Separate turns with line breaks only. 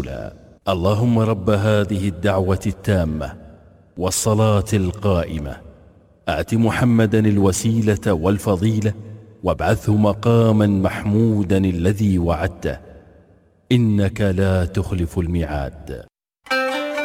رسولا. اللهم رب هذه الدعوة التامة والصلاة القائمة آت محمدا الوسيلة والفضيلة وابعثه مقاما محمودا الذي وعدته إنك لا تخلف الميعاد.